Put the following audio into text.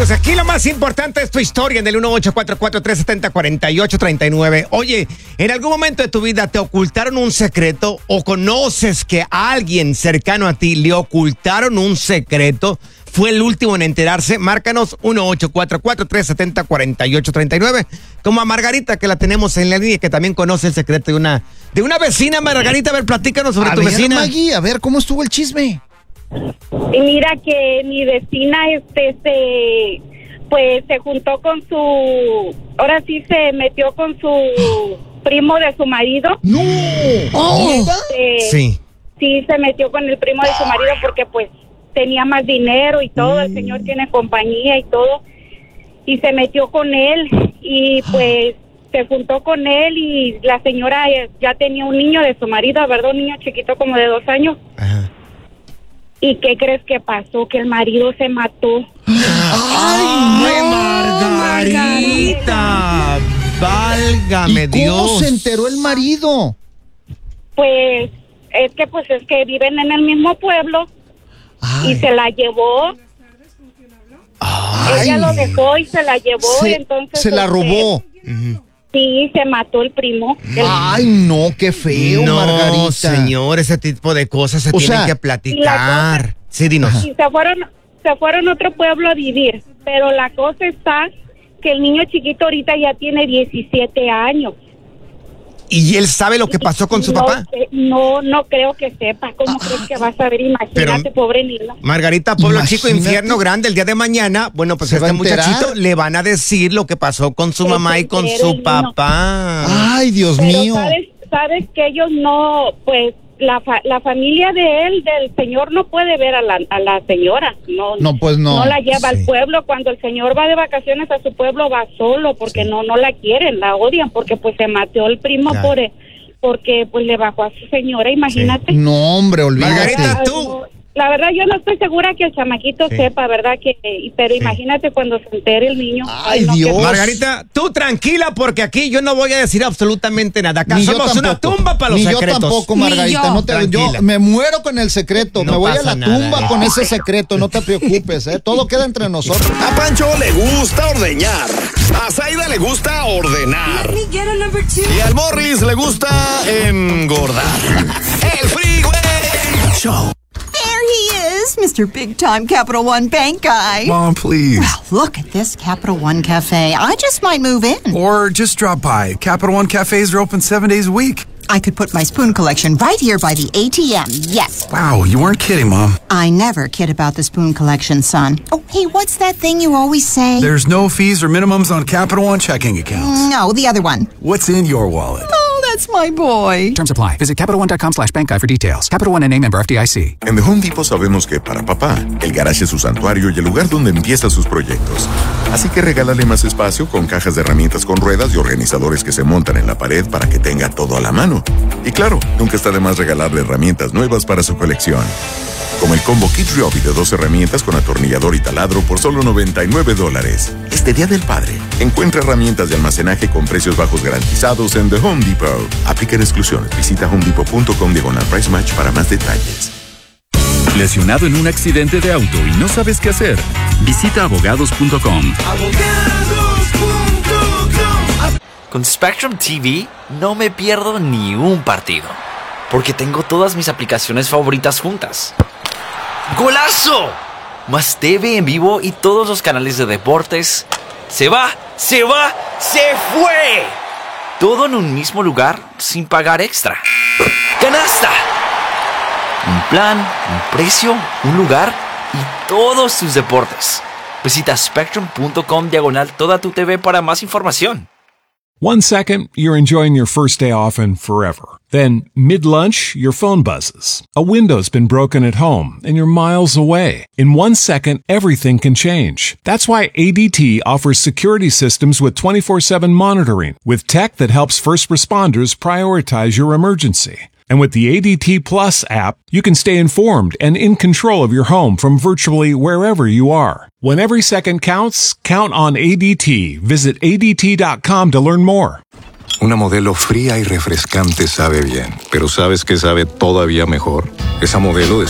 pues aquí lo más importante es tu historia en el 1844-370-4839. Oye, ¿en algún momento de tu vida te ocultaron un secreto o conoces que a alguien cercano a ti le ocultaron un secreto? ¿Fue el último en enterarse? Márcanos 1844-370-4839. Como a Margarita, que la tenemos en la línea, que también conoce el secreto de una vecina. Margarita, a ver, platícanos sobre tu vecina. Maggie, a ver, ¿cómo estuvo el chisme? Y mira que mi vecina se juntó con ahora sí se metió con su primo de su marido. ¡No! Sí. Sí, se metió con el primo de su marido porque pues tenía más dinero y todo, el señor tiene compañía y todo, y se metió con él y pues se juntó con él y la señora ya tenía un niño de su marido, ¿verdad? Un niño chiquito como de 2 años. Ajá. ¿Y qué crees que pasó? Que el marido se mató. ¡Ay, Margarita! ¡Válgame Dios! ¿Cómo se enteró el marido? Pues es que viven en el mismo pueblo. Ay. Y se la llevó. Ay. Ella lo dejó y se la llevó y entonces se la robó. Sí, se mató el primo. Ay, no, qué feo, No, Margarita. señor, ese tipo de cosas se O tienen sea, que platicar. Sí, dinos. Y se fueron a otro pueblo a vivir, pero la cosa está que el niño chiquito ahorita ya tiene 17 años. ¿Y él sabe lo que pasó con su papá? No creo que sepa. ¿Cómo crees que va a saber? Imagínate, pobre niño. Margarita, pueblo chico, Imagínate. infierno grande, el día de mañana, bueno, pues ¿Se va este a enterar? muchachito le van a decir lo que pasó con su mamá y con entera su el niño. papá. Ay, Dios Pero mío. sabes que ellos no, pues la familia de él, del señor, no puede ver a la señora. No, pues no. No la lleva Sí. al pueblo. Cuando el señor va de vacaciones a su pueblo, va solo porque no la quieren, la odian porque pues se mató el primo Ya. porque pues le bajó a su señora, imagínate. No, hombre, olvídate. Margarita, tú. No, la verdad yo no estoy segura que el chamaquito Sí. sepa, ¿verdad? Pero imagínate cuando se entere el niño. Ay, no, Dios. Margarita, tú tranquila porque aquí yo no voy a decir absolutamente nada. Acá Ni yo somos una tampoco. tumba para los Ni secretos. yo tampoco, Margarita. yo. No yo Tranquila. me muero con el secreto. No me voy a pasa la nada. tumba con ese secreto. No te preocupes, ¿eh? Todo queda entre nosotros. A Pancho le gusta ordeñar. A Zaida le gusta ordenar. Y al Morris le gusta engordar. El Freeway Show. There he is, Mr. Big Time Capital One Bank guy. Mom, please. Well, look at this Capital One Cafe. I just might move in. Or just drop by. Capital One cafes are open 7 days a week. I could put my spoon collection right here by the ATM. Yes. Wow, you weren't kidding, Mom. I never kid about the spoon collection, son. Oh, hey, what's that thing you always say? There's no fees or minimums on Capital One checking accounts. No, the other one. What's in your wallet? Oh, that's my boy. Terms apply. Visit CapitalOne.com/bankguide for details. Capital One NA, member FDIC. En The Home Depot sabemos que para papá, el garage es su santuario y el lugar donde empieza sus proyectos. Así que regálale más espacio con cajas de herramientas con ruedas y organizadores que se montan en la pared para que tenga todo a la mano. Y claro, nunca está de más regalarle herramientas nuevas para su colección. Como el combo Kit Ryobi de 2 herramientas con atornillador y taladro por solo $99. Este Día del Padre, encuentra herramientas de almacenaje con precios bajos garantizados en The Home Depot. Aplican exclusiones. Visita homedepot.com/price match para más detalles. ¿Lesionado en un accidente de auto y no sabes qué hacer? Visita abogados.com. Con Spectrum TV no me pierdo ni un partido, porque tengo todas mis aplicaciones favoritas juntas. ¡Golazo! Más TV en vivo y todos los canales de deportes. ¡Se va! ¡Se fue! Todo en un mismo lugar sin pagar extra. ¡Canasta! Un plan, un precio, un lugar y todos tus deportes. Visita spectrum.com/toda tu TV para más información. 1 second, you're enjoying your first day off and forever. Then, mid-lunch, your phone buzzes. A window's been broken at home and you're miles away. In 1 second, everything can change. That's why ADT offers security systems with 24/7 monitoring, with tech that helps first responders prioritize your emergency. And with the ADT Plus app, you can stay informed and in control of your home from virtually wherever you are. When every second counts, count on ADT. Visit ADT.com to learn more. Una Modelo fría y refrescante sabe bien, pero ¿sabes qué sabe todavía mejor? Esa Modelo de